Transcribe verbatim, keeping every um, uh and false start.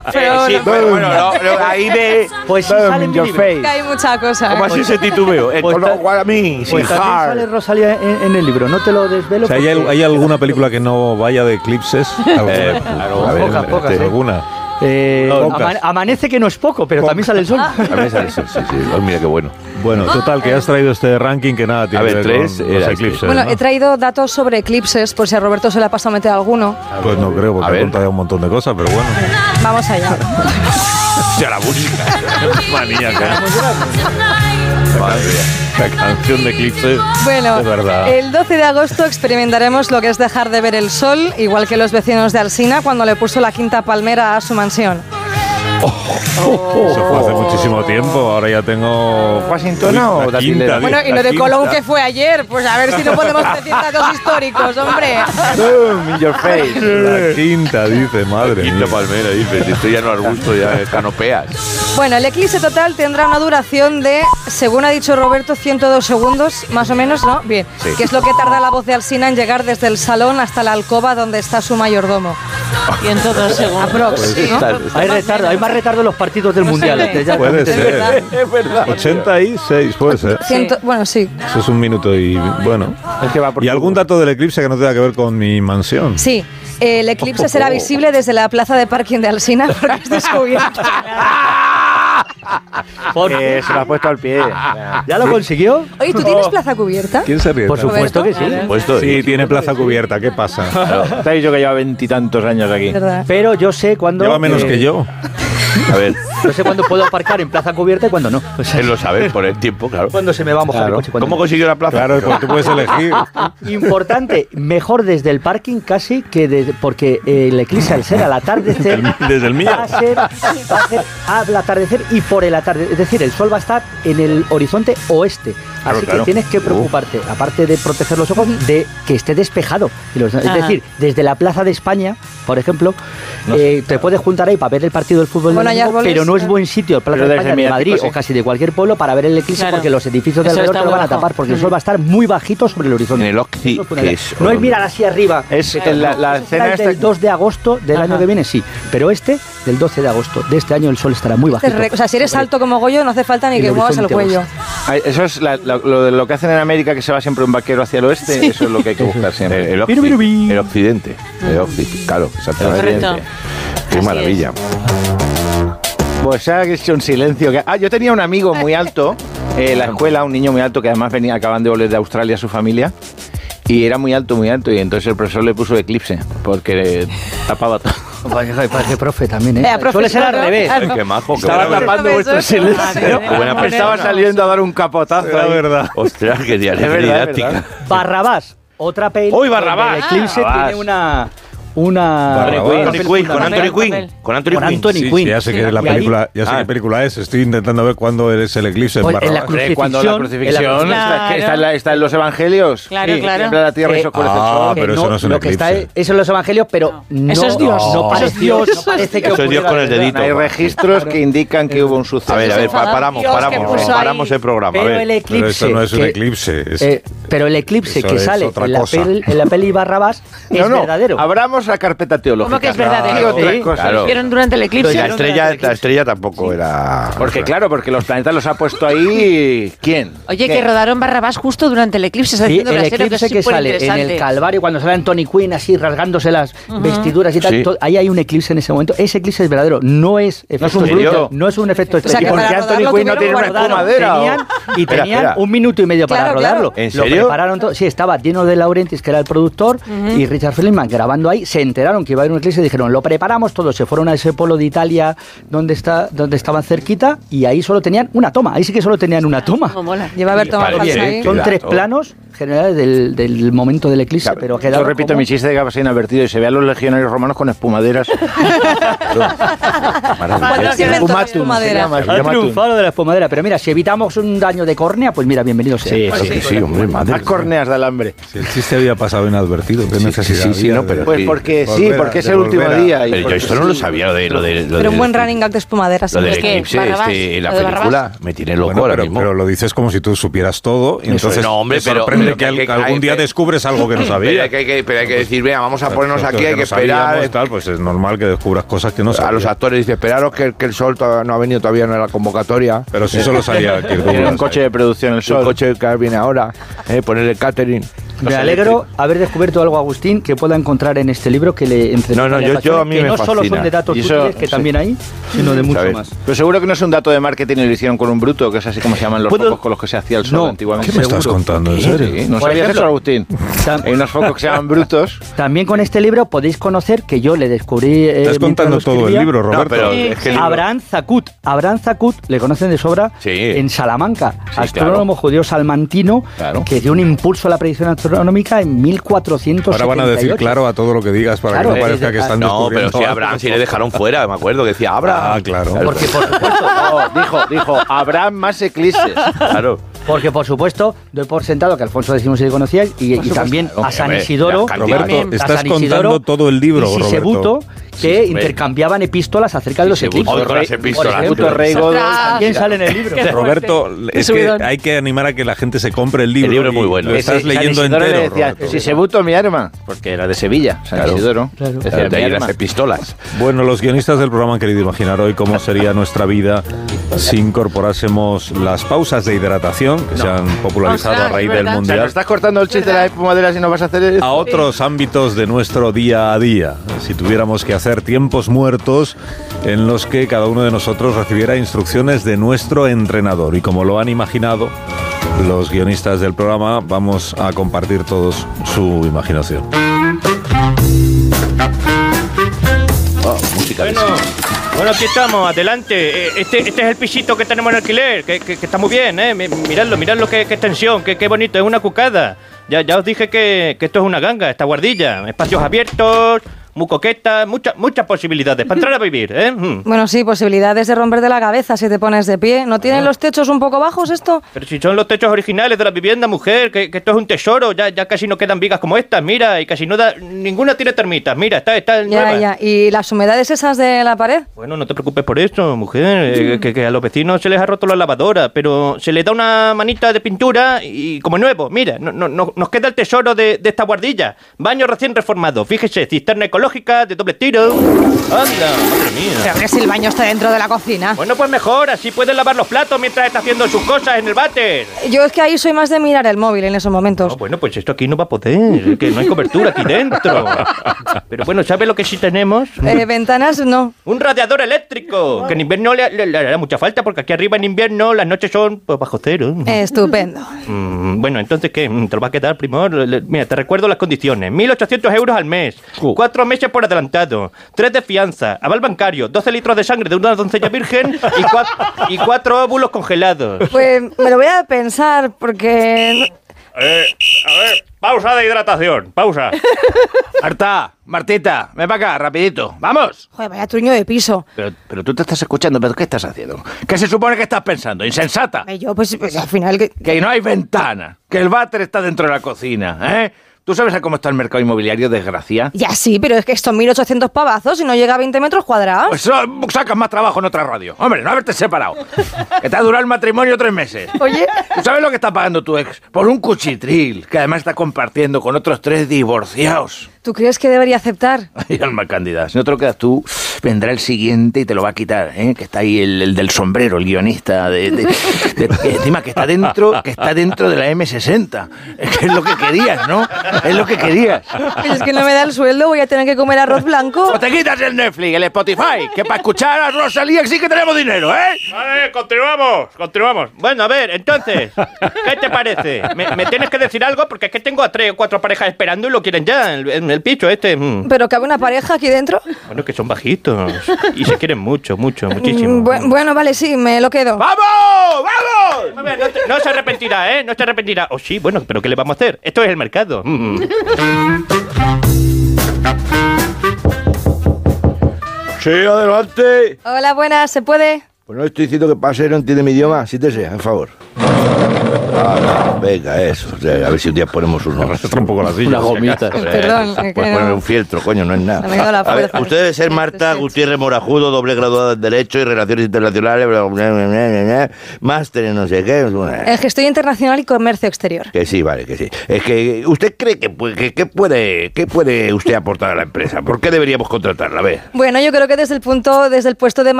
Pero sí, no, bueno, bueno, no, no, ahí ve. Pues sí sale en mi libro. que hay mucha cosa. ¿Cómo así ese titubeo? Eh, Pues con lo ta- cual a mí, Pues sí, también hard. sale Rosalía en, en el libro, no te lo desvelo. O sea, ¿hay, al- porque- hay alguna película que no vaya de eclipses? Eh, claro, a ver, Pocas, pocas, este, ¿eh? ¿Alguna? Eh, Pocas. ama- amanece que no es poco, pero también sale el sol. A ver, sale, sí, sí, sí. Oh, mira qué bueno. Bueno, total, que has traído este ranking que nada tiene A ver, que ver tres, con era los este. eclipses, Bueno, ¿no? he traído datos sobre eclipses, por si a Roberto se le ha pasado a meter alguno. Pues no creo, porque A ha ver. contado un montón de cosas, pero bueno. Vamos allá. Hostia, la música. Maníaca. Madre mía. La canción de eclipses. Bueno, de verdad. el doce de agosto experimentaremos lo que es dejar de ver el sol, igual que los vecinos de Alsina cuando le puso la quinta palmera a su mansión. Eso fue hace muchísimo tiempo, ahora ya tengo... ¿Washington La o quinta, Datilera? Bueno, y la lo de quinta. Colón que fue ayer, pues a ver si no podemos decir datos históricos, hombre. Boom, in your face. La quinta, dice, madre Quinta mía. palmera, dice. Esto ya no arbusto, ya es canopeas. Bueno, el eclipse total tendrá una duración de, según ha dicho Roberto, ciento dos segundos, más o menos, ¿no? Bien, Sí. que es lo que tarda la voz de Alsina en llegar desde el salón hasta la alcoba donde está su mayordomo. ciento dos segundos. Aprox, Pues ¿no? está- Hay retardo, hay más retardo en los partidos del mundial. sé. este, ya Puede también te ser. digo. Es verdad. ochenta y seis, puede ser. Ciento- bueno, sí. Eso es un minuto y bueno. Es que va por ¿Y algún dato del eclipse que no tenga que ver con mi mansión? Sí, el eclipse será visible desde la plaza de parking de Alsina porque es descubierto. Eh, se lo ha puesto al pie. ¿Ya lo consiguió? Oye, ¿tú tienes plaza cubierta? ¿Quién se ríe? Por tanto? supuesto que sí. Puesto Sí, tiene plaza cubierta, ¿qué pasa? Te ha dicho que lleva veintitantos años aquí. ¿Verdad? Pero yo sé cuándo. Lleva menos eh, que yo. A ver, Yo sé cuándo puedo aparcar en plaza cubierta y cuándo no. O sea, él lo sabe por el tiempo, claro. cuándo se me va a mojar Claro. el coche. cuándo ¿Cómo no. consiguió la plaza? Claro, porque tú puedes elegir. Importante, mejor desde el parking casi que desde, porque eh, el eclipse al ser al atardecer El- desde el mío. va a ser, va a ser al atardecer y por el atardecer, es decir, el sol va a estar en el horizonte oeste. Claro, Así claro. que tienes que preocuparte, aparte de proteger los ojos, de que esté despejado. Y los- es Ajá. decir, desde la Plaza de España, por ejemplo, eh, te puedes juntar ahí para ver el partido del fútbol, Bueno, hay domingo, árboles, pero no es eh. buen sitio el Plaza Pero de desde España de Mediático, Madrid sí. o casi de cualquier pueblo para ver el eclipse Claro. porque los edificios de Eso alrededor está te lo van a muy bajo. tapar porque el sol va a estar muy bajito sobre el horizonte. En el Occi, Eso es una que idea. es- No es mirar así arriba. Es Claro, la- no, la ese escena será el esta- del dos de agosto del Ajá. año que viene, sí. Pero este, del doce de agosto de este año, el sol estará muy Este es bajito. re- O sea, si eres alto como Goyo, no hace falta ni El que muevas el horizonte cuello. Ay, Eso es la- la- lo, de lo que hacen en América, que se va siempre un vaquero hacia el oeste. Eso es lo que hay que buscar siempre. El, el, Biru, biru, occi- bi. el occidente. El occi- claro, exactamente. Correcto. Qué Así maravilla. Pues se ha hecho un silencio. que- Ah, yo tenía un amigo muy alto eh, en la escuela, un niño muy alto que además venía, acaban de volver de Australia su familia. Y era muy alto, muy alto. Y entonces el profesor le puso eclipse porque tapaba todo. Vaya, Parece profe también, ¿eh? Eh, profe, Suele ser al claro. revés. Claro. Ay, qué majo, qué Estaba buena tapando persona. vuestro silencio. Qué buena persona. Estaba saliendo a dar un capotazo. Era ahí. verdad. Ostras, qué día Es verdad, es didáctica. verdad. Barrabás, otra peli. ¡Uy, Barrabás! donde El eclipse Barrabás. tiene una. Una. Barrabás. un Anthony papel Quinn, con fundamental. Anthony Quinn. papel. Con Anthony Con Quinn. Anthony Sí, Quinn. sí, ya sé que Sí. la Y ahí- película, ya sé Ah. qué película es. Estoy intentando ver cuándo es el eclipse en Pues, en la Barrabás. cruz- Hombre, cuando la crucifixión en la- está, que está, en Claro. la- está en los evangelios. Claro, Sí, claro. tiembla la tierra y Eh, se oscurece el ah, sol. Que pero eso no es un lo que está eclipse. es, eso en los evangelios, pero no, Eso es Dios. no Eso es pareció, Dios. no parece que Eso es Dios ocurriera con el de verdad. dedito. Hay registros que indican que hubo un suceso. A ver, a ver, pa- paramos, Dios, paramos, que puso ahí. paramos el programa. A Pero ver. el eclipse. Pero esto no es un que- eclipse. es- eh, pero el eclipse Eso que es sale otra en la, cosa. peli, en la peli Barrabás No, es no, verdadero. abramos la carpeta teológica. ¿Cómo que es verdadero? Y otras Sí, cosas. claro. Vieron durante el eclipse. La estrella, la estrella tampoco era. Porque claro, porque los planetas los ha puesto ahí. ¿Quién? Oye, ¿Qué? que rodaron Barrabás justo durante el eclipse. Está Sí, diciendo el Brasero eclipse es que sale en el superinteresante. Calvario, cuando sale Anthony Quinn así rasgándose las vestiduras y tal, Sí. todo- ahí hay un eclipse en ese momento. Ese eclipse es verdadero, no es efecto es un especial, bruto. no es un efecto sea, que especial. para porque Anthony rodarlo Quinn no tiene tuvieron una guardado. espumadera. Tenían, y Espera, tenían espera. un minuto y medio para Claro, rodarlo. claro. ¿En Lo serio? prepararon todo. Sí, estaba Dino de Laurentiis, que era el productor, y Richard Feldman grabando ahí. Se enteraron que iba a haber un eclipse y dijeron, lo preparamos todo. Se fueron a ese polo de Italia donde, está, donde estaban cerquita y ahí solo tenían una toma. Ahí sí que solo tenían una toma. Cómo mola. Lleva a ver tomado Vale, falsa bien, ahí. qué Son dato. tres planos generales del, del momento del eclipse, Claro, pero yo quedaron repito como- mi chiste de que pasa inadvertido y se ve a los legionarios romanos con espumaderas. ¿Cuándo se inventó la Espumatum, espumadera? se llama, Ha espumatum. triunfado de la espumadera, pero mira, si evitamos un daño de córnea, pues mira, bienvenido sea. Sí, Sí, sí, sí, hombre, madre. Más córneas de alambre. Si el chiste había pasado inadvertido, ¿qué Sí, necesidad sí, sí, había no, de- pero- Pues porque de sí, volver a- porque es de el último volver a- día y Pero yo porque esto no sí. lo sabía, lo de lo de lo Pero un del- buen running gag de espumaderas. Lo del ¿Es que eclipse, Barrabás? este, la ¿Lo de película, Barrabás? me tiene loco Bueno, ahora pero- mismo. Pero lo dices como si tú supieras todo y entonces No, hombre, te pero- sorprende de que, al- que- que- algún hay- día pero- descubres algo que no Pero sabías. hay que, hay que- pero hay que decir, venga, vamos a ponernos aquí, hay que no esperar. sabíamos, tal, pues es normal que descubras cosas que no A sabías. los actores dice, esperaros que, que el sol todavía no ha venido todavía en la convocatoria. Pero si solo salía Kirk Tiene un Douglas coche ahí. de producción el El sol. coche que viene ahora, eh, ponerle catering. Me alegro haber descubierto algo, Agustín, que pueda encontrar en este libro que le entre- No, no, le yo- apasione, yo a mí que me no solo fascina. son de datos Y eso- útiles, que sí. también hay, sino de mucho ¿Sabes? más. Pero seguro que no es un dato de marketing y lo hicieron con un bruto, que es así como se llaman los ¿Puedo? focos con los que se hacía el sol No. antiguamente. ¿Qué me estás Seguro. contando? ¿En Sí, serio? ¿no Por sabías ejemplo, eso, Agustín? tam- Hay unos focos que se llaman brutos. También con este libro podéis conocer que yo le descubrí. eh, Estás mientras contando lo todo el escribía, libro, Roberto. pero es que el libro- Abraham Zacut. Abraham Zacut, le conocen de sobra, Sí. en Salamanca, Sí, astrónomo judío salmantino, Claro. que dio un impulso a la predicción astronómica en mil cuatrocientos setenta y ocho. Ahora van a decir claro a todo lo que digas para Claro, que no parezca es- que están No, descubriendo pero si algo. Abraham sí le dejaron fuera, me acuerdo que decía Abraham. Ah, claro. Porque por supuesto, No, dijo, dijo, habrá más eclipses. Claro. porque por supuesto doy por sentado que Alfonso X se le conocía y, y también a San Hombre, Isidoro. la cantidad. Roberto, a estás San contando todo el libro, y Roberto. Sisebuto, que Sí, hombre. intercambiaban epístolas acerca de los Sisebuto, eclipses. con las epístolas. Por ejemplo, Puto rey Godo. también sale en el libro. Roberto, Qué es que subidón. hay que animar a que la gente se compre el libro. El libro es muy y bueno. Lo Ese- estás San leyendo Isidoro entero, le decía, Roberto. si se buto mi arma, porque era de Sevilla, San Claro. Isidoro. Claro. Decía, De mi ahí arma. las epístolas. Bueno, los guionistas del programa han querido imaginar hoy cómo sería nuestra vida si incorporásemos las pausas de hidratación que se han popularizado Ostras, a raíz es del verdad. O sea, Mundial nos estás cortando el chiste de la espumadera si no vas a hacer eso. a otros ámbitos de nuestro día a día. Si tuviéramos que hacer tiempos muertos en los que cada uno de nosotros recibiera instrucciones de nuestro entrenador. Y como lo han imaginado los guionistas del programa, vamos a compartir todos su imaginación. Oh, música de Bueno, bueno, aquí estamos, adelante. Eh, Este, este es el pisito que tenemos en alquiler, que, que- que está muy bien, ¿eh? Mi- Miradlo, miradlo, qué, qué extensión, qué, qué bonito, es una cucada. Ya, ya os dije que, que esto es una ganga, esta guardilla. Espacios abiertos, muy coqueta, muchas muchas posibilidades para entrar a vivir, ¿eh? Mm. Bueno, sí, posibilidades de romperte la cabeza si te pones de pie. ¿No tienen los techos un poco bajos esto? Pero si son los techos originales de la vivienda, mujer, que, que esto es un tesoro, ya, ya casi no quedan vigas como estas, mira, y casi no da, ninguna tiene termitas, mira, está, está Ya, nueva. ya. ¿Y las humedades esas de la pared? Bueno, no te preocupes por eso, mujer, eh, que, que a los vecinos se les ha roto la lavadora, pero se les da una manita de pintura y como nuevo, mira, no, no, no- nos queda el tesoro de, de esta guardilla. Baño recién reformado, fíjese, cisterna ecológica de doble tiro. ¡Anda, madre mía! Pero que si el baño está dentro de la cocina. Bueno, pues mejor, así pueden lavar los platos mientras está haciendo sus cosas en el váter. Yo es que ahí soy más de mirar el móvil en esos momentos. No, bueno, pues esto aquí no va a poder, que no hay cobertura aquí dentro. Pero bueno, ¿sabe lo que sí tenemos? Eh, ventanas no. Un radiador eléctrico, que en invierno le, le- le hará mucha falta porque aquí arriba en invierno las noches son pues, bajo cero. Estupendo. Mm, bueno, entonces, ¿qué? Mm, ¿Te lo va a quedar, primor? Le- le- Mira, te recuerdo las condiciones. mil ochocientos euros al mes, Uh. cuatro meses por adelantado, tres de fianza, aval bancario, doce litros de sangre de una doncella virgen y, cua- y cuatro óvulos congelados. Pues me lo voy a pensar porque... Eh, a ver, pausa de hidratación, pausa. Marta, Martita, ven para acá, rapidito. ¡Vamos! Joder, vaya truño de piso. Pero, pero tú te estás escuchando, ¿pero qué estás haciendo? ¿Qué se supone que estás pensando? ¡Insensata! Eh, Yo, pues, pues al final... Que... Que no hay ventana, que el váter está dentro de la cocina, ¿eh? ¿Tú sabes a cómo está el mercado inmobiliario, desgracia? Ya sí, pero es que estos mil ochocientos pavazos y no llega a veinte metros cuadrados. Pues so- sacas más trabajo en otra radio. Hombre, no haberte separado. Que te ha durado el matrimonio tres meses. Oye, ¿Tú sabes lo que está pagando tu ex? Por un cuchitril, que además está compartiendo con otros tres divorciados. ¿tú crees que debería aceptar? Ay, alma cándida, si no te lo quedas tú, vendrá el siguiente y te lo va a quitar, ¿eh? Que está ahí el, el del sombrero, el guionista, de, de- de- que encima que está dentro, que está dentro de la eme sesenta. Es que es lo que querías, ¿no? Es lo que querías. Pues es que no me da el sueldo, voy a tener que comer arroz blanco. O te quitas el Netflix, el Spotify, que para escuchar a Rosalía sí que tenemos dinero, ¿eh? Vale, continuamos, continuamos. Bueno, a ver, entonces, ¿qué te parece? Me, me tienes que decir algo porque es que tengo a tres o cuatro parejas esperando y lo quieren ya, en, en el piso este. Mm. ¿Pero cabe una pareja aquí dentro? Bueno, que son bajitos y se quieren mucho, mucho, muchísimo. Mm, bu- bueno, vale, sí, me lo quedo. ¡Vamos! ¡Vamos! A ver, no, te- no se arrepentirá, ¿eh? No se arrepentirá. O sí, bueno, pero ¿qué le vamos a hacer? Esto es el mercado. Mm. Sí, adelante. Hola, buenas, ¿se puede? Pues no estoy diciendo que pase, no entiende mi idioma. Siéntese, por favor. Ah, venga, eso. O sea, a ver si un día ponemos unos... Arrastra un poco la silla. Una gomita. Perdón, Pues es que poner no. un fieltro, coño, no es nada. Se me ha ido la A ver, fuerza. usted debe ser Marta Gutiérrez Morajudo, doble graduada en Derecho y Relaciones Internacionales, bla, bla, bla, bla, bla, bla, máster en no sé qué. En gestión internacional y comercio exterior. Que sí, vale, que sí. Es que, ¿usted cree que, pu- que, que puede, que puede usted aportar a la empresa? ¿Por qué deberíamos contratarla? A ver. Bueno, yo creo que desde el punto, desde el puesto de